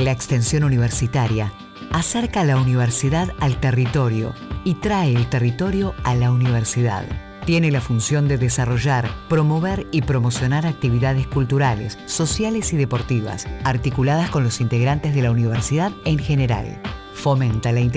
la extensión universitaria acerca la universidad al territorio y trae el territorio a la universidad. Tiene la función de desarrollar, promover y promocionar actividades culturales, sociales y deportivas, articuladas con los integrantes de la universidad en general. Fomenta la